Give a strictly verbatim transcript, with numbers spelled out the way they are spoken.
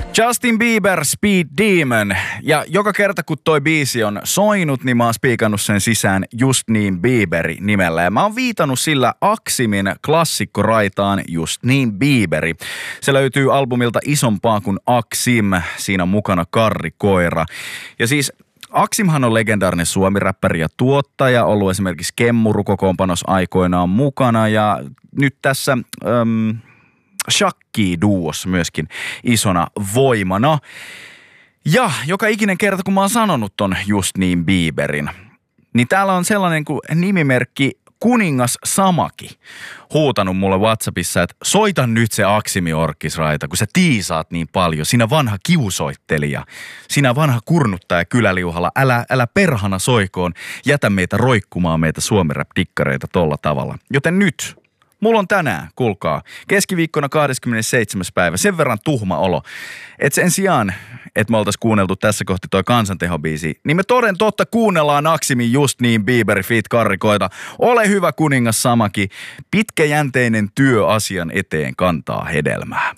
Justin Bieber, Speed Demon. Ja joka kerta kun toi biisi on soinut, niin mä oon spiikannut sen sisään Just niin Bieberi nimellä. Ja mä oon viitannut sillä Aximin klassikkoraitaan Just niin Bieberi. Se löytyy albumilta Isompaa kuin Aksim. Siinä on mukana karrikoira. Ja siis Aksimhan on legendaarinen suomiräppäri ja tuottaja, ollut esimerkiksi Kemmuru-kokoonpanos aikoinaan mukana ja nyt tässä äm, Shakki-duossa myöskin isona voimana. Ja joka ikinen kerta, kun mä oon sanonut ton Just niin Bieberin, niin täällä on sellainen kuin nimimerkki Kuningas Samaki huutanut mulle WhatsAppissa, että soita nyt se Aksimi Orkkisraita, kun sä tiisaat niin paljon. Sinä vanha kiusoittelija, sinä vanha kurnuttaja kyläliuhalla, älä, älä perhana soikoon, jätä meitä roikkumaan meitä suomirap-dikkareita tolla tavalla. Joten nyt, mulla on tänään, kuulkaa, keskiviikkona kahdeskymmenesseitsemäs päivä, sen verran tuhma olo, että sen sijaan, että me oltaisiin kuunneltu tässä kohti toi kansantehobiisi, niin me toden totta kuunnellaan Aksimin Just niin Bieberi feat. Karrikoita. Ole hyvä Kuningas Samaki, pitkäjänteinen työ asian eteen kantaa hedelmää.